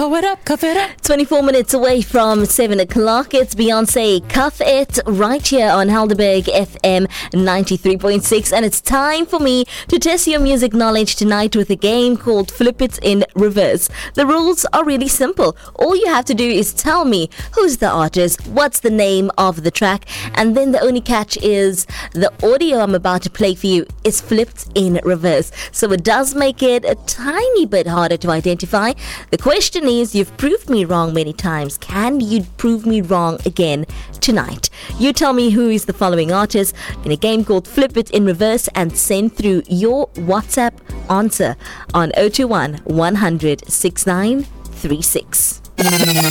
Cover it up, cover it up. 24 minutes away from 7 o'clock. It's Beyonce, Cuff It, right here on Helderberg FM 93.6. And it's time for me to test your music knowledge tonight with a game called Flip It in Reverse. The rules are really simple. All you have to do is tell me who's the artist, what's the name of the track, and then the only catch is the audio I'm about to play for you is flipped in reverse. So it does make it a tiny bit harder to identify. The question is, you've proved me wrong many times. Can you prove me wrong again tonight? You tell me who is the following artist in a game called Flip It in Reverse and send through your WhatsApp answer on 021 100 6936.